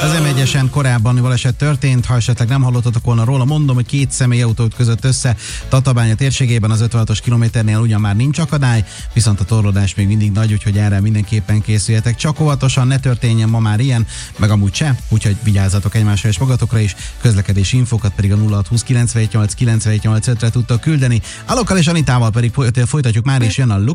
Az M1-esen korábban baleset történt, ha esetleg nem hallottatok volna róla, mondom, hogy két személyautó ütközött össze Tatabánya térségében, az 56-os kilométernél ugyan már nincs akadály, viszont a torlódás még mindig nagy, úgyhogy erre mindenképpen készüljetek. Csak óvatosan, ne történjen ma már ilyen, meg amúgy se, úgyhogy vigyázzatok egymásra és magatokra is. Közlekedési infókat pedig a 0620 978 978 5-re tudtok küldeni. Alokkal és Anitával pedig folytatjuk már, és jön a